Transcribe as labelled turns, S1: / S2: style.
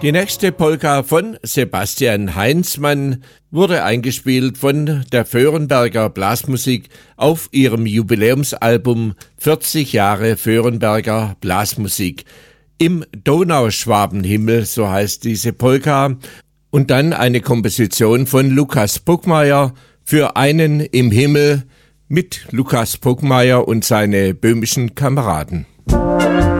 S1: Die nächste Polka von Sebastian Heinzmann wurde eingespielt von der Vöhrenberger Blasmusik auf ihrem Jubiläumsalbum 40 Jahre Vöhrenberger Blasmusik. Im Donauschwabenhimmel, so heißt diese Polka. Und dann eine Komposition von Lukas Puckmeier für einen im Himmel mit Lukas Puckmeier und seine böhmischen Kameraden.